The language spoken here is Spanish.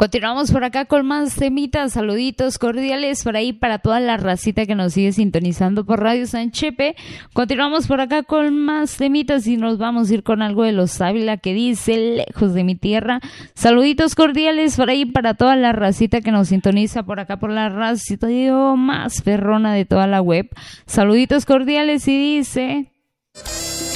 Continuamos por acá con más temitas, saluditos cordiales por ahí para toda la racita que nos sigue sintonizando por Radio San Chepe. Continuamos por acá con más temitas y nos vamos a ir con algo de los Ávila que dice lejos de mi tierra. Saluditos cordiales por ahí para toda la racita que nos sintoniza por acá por la racita más perrona de toda la web. Saluditos cordiales y dice...